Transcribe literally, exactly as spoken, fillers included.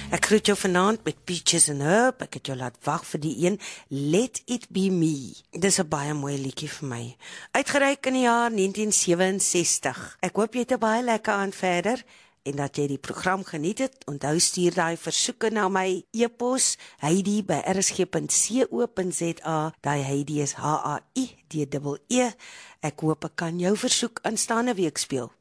Ek groet jou vanaand met Peaches and Herb. Ek het jou laat wag vir die een Let It Be Me. Dis 'n baie mooi liedjie vir my. Uitgereik in die jaar negentien sewensestig. Ek hoop jy het 'n baie lekker aand verder en dat jy die program geniet het. Onthou stuur daai versoeke na my e-pos Heidi by r s g punt co punt z a. Daai Heidi is H A I D E E. Ek hoop ek kan jou versoek aanstaande week speel.